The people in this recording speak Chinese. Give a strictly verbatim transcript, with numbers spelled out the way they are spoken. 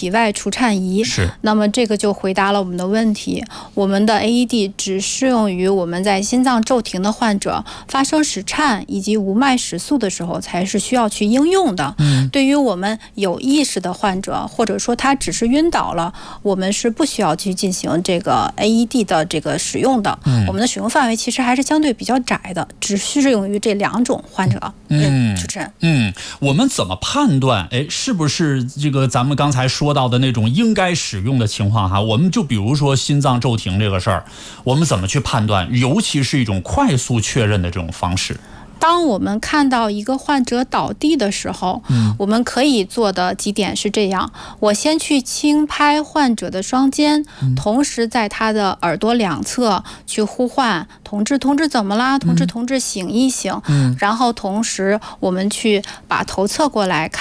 体外除颤仪。 是。 那么这个就回答了我们的问题。我们的 A E D 只适用于我们在心脏骤停的患者发生室颤以及无脉室速的时候才是需要去应用的。 嗯， 对于我们有意识的患者，或者说他只是晕倒了，我们是不需要去进行这个 A E D 的这个使用的。 嗯， 我们的使用范围其实还是相对比较窄的，只适用于这两种患者。 嗯， 主持人， 嗯，我们怎么判断？哎，是不是这个咱们刚才说到的那种应该使用的情况哈？我们就比如说心脏骤停这个事儿，我们怎么去判断？尤其是一种快速确认的这种方式。 当我们看到一个患者倒地的时候，嗯，我们可以做的几点是这样：我先去轻拍患者的双肩，嗯，同时在他的耳朵两侧去呼唤“同志，同志怎么啦？同志，同志醒一醒。”嗯，然后同时我们去把头侧过来看。